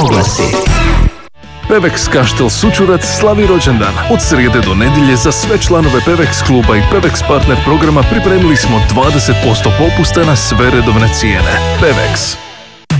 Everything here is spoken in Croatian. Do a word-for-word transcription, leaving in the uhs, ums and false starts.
oglasi. Pevex Kaštel Sučurac slavi rođendan. Od srijede do nedjelje za sve članove Pevex kluba i Pevex partner programa pripremili smo dvadeset posto popusta na sve redovne cijene. Pevex.